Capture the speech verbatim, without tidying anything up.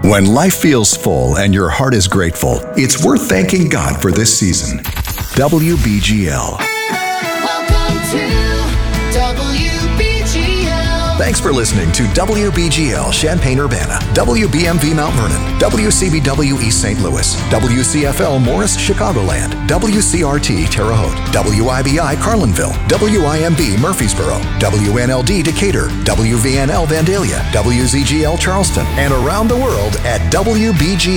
When life feels full and your heart is grateful, it's worth thanking God for this season. W B G L. Welcome to W B G L. Thanks for listening to W B G L Champaign-Urbana, W B M V Mount Vernon, W C B W East Saint Louis, W C F L Morris Chicagoland, W C R T Terre Haute, W I B I Carlinville, W I M B Murfreesboro, W N L D Decatur, W V N L Vandalia, W Z G L Charleston, and around the world at W B G L.